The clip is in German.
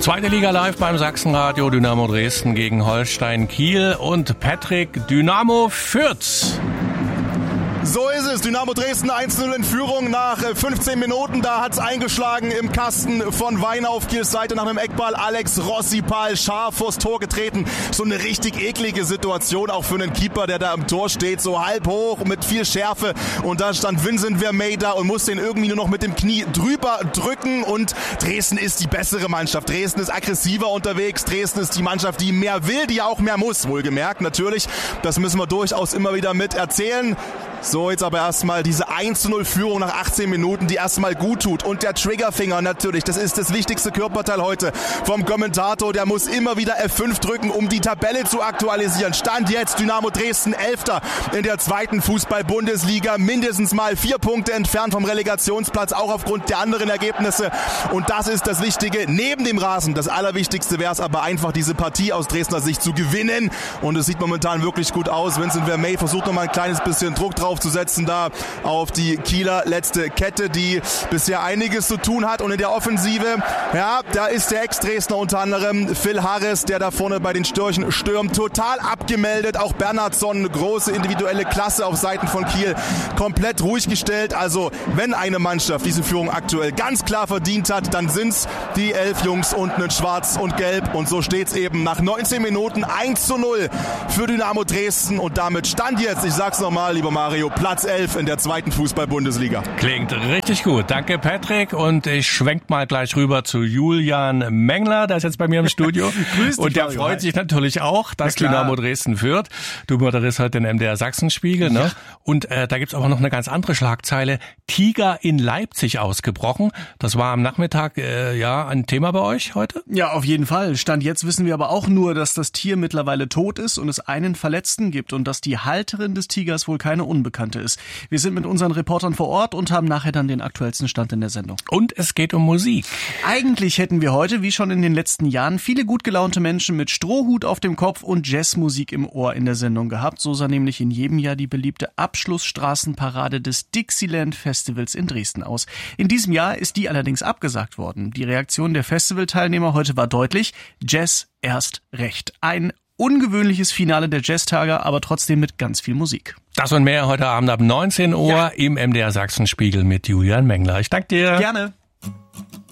Zweite Liga live beim Sachsenradio. Dynamo Dresden gegen Holstein Kiel und Patrick, Dynamo Fürth. So ist es. Dynamo Dresden 1-0 in Führung nach 15 Minuten. Da hat's eingeschlagen im Kasten von Weiner auf Kiels Seite nach einem Eckball. Alex Rossipal scharf vors Tor getreten. So eine richtig eklige Situation auch für einen Keeper, der da im Tor steht. So halb hoch mit viel Schärfe. Und da stand Vincent Vermey da und musste ihn irgendwie nur noch mit dem Knie drüber drücken. Und Dresden ist die bessere Mannschaft. Dresden ist aggressiver unterwegs. Dresden ist die Mannschaft, die mehr will, die auch mehr muss. Wohlgemerkt natürlich. Das müssen wir durchaus immer wieder mit erzählen. So, jetzt aber erstmal diese 1-0-Führung nach 18 Minuten, die erstmal gut tut. Und der Triggerfinger natürlich, das ist das wichtigste Körperteil heute vom Kommentator. Der muss immer wieder F5 drücken, um die Tabelle zu aktualisieren. Stand jetzt Dynamo Dresden 11. in der zweiten Fußball-Bundesliga. Mindestens mal 4 Punkte entfernt vom Relegationsplatz, auch aufgrund der anderen Ergebnisse. Und das ist das Wichtige. Neben dem Rasen, das Allerwichtigste wäre es aber einfach, diese Partie aus Dresdner Sicht zu gewinnen. Und es sieht momentan wirklich gut aus. Vincent Vermey versucht noch mal ein kleines bisschen Druck drauf zu setzen da auf die Kieler letzte Kette, die bisher einiges zu tun hat. Und in der Offensive, ja, da ist der Ex-Dresdner unter anderem Phil Harris, der da vorne bei den Störchen stürmt, total abgemeldet. Auch Bernhardsson, große individuelle Klasse auf Seiten von Kiel, komplett ruhig gestellt. Also wenn eine Mannschaft diese Führung aktuell ganz klar verdient hat, dann sind's die 11 Jungs unten in Schwarz und Gelb. Und so steht's eben nach 19 Minuten 1-0 für Dynamo Dresden. Und damit stand jetzt, ich sag's nochmal, lieber Mario, Platz 11 in der zweiten Fußball-Bundesliga. Klingt richtig gut. Danke, Patrick. Und ich schwenk mal gleich rüber zu Julian Mengler. Der ist jetzt bei mir im Studio. Grüß dich, und der Mario. freut sich natürlich auch, dass Dynamo Dresden führt. Du moderierst heute den MDR Sachsenspiegel, ne? Ja. Und da gibt's aber noch eine ganz andere Schlagzeile. Tiger in Leipzig ausgebrochen. Das war am Nachmittag ein Thema bei euch heute? Ja, auf jeden Fall. Stand jetzt wissen wir aber auch nur, dass das Tier mittlerweile tot ist und es einen Verletzten gibt und dass die Halterin des Tigers wohl keine Unbekannte ist. Wir sind mit unseren Reportern vor Ort und haben nachher dann den aktuellsten Stand in der Sendung. Und es geht um Musik. Eigentlich hätten wir heute, wie schon in den letzten Jahren, viele gut gelaunte Menschen mit Strohhut auf dem Kopf und Jazzmusik im Ohr in der Sendung gehabt. So sah nämlich in jedem Jahr die beliebte Abschlussstraßenparade des Dixieland Festivals in Dresden aus. In diesem Jahr ist die allerdings abgesagt worden. Die Reaktion der Festivalteilnehmer heute war deutlich: Jazz erst recht. Ein ungewöhnliches Finale der Jazztage, aber trotzdem mit ganz viel Musik. Das und mehr heute Abend ab 19 Uhr im MDR Sachsenspiegel mit Julian Mengler. Ich danke dir. Gerne.